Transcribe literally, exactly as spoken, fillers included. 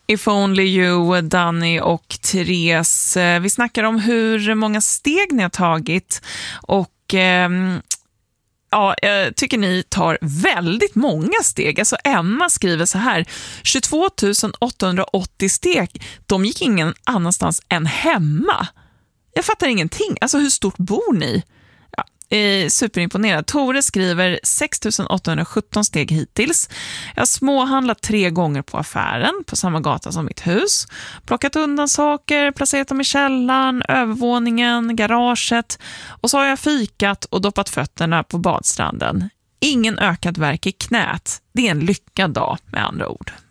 If Only You, Danny och Therese. Vi snackar om hur många steg ni har tagit och eh, ja, jag tycker ni tar väldigt många steg. Alltså Emma skriver så här: tjugotvå tusen åttahundraåttio steg, de gick ingen annanstans än hemma. Jag fattar ingenting. Alltså hur stort bor ni? Är superimponerad. Tore skriver sex tusen åttahundrasjutton steg hittills. Jag har småhandlat tre gånger på affären på samma gata som mitt hus. Plockat undan saker, placerat dem i källaren, övervåningen, garaget. Och så har jag fikat och doppat fötterna på badstranden. Ingen ökad värk i knät. Det är en lyckad dag med andra ord.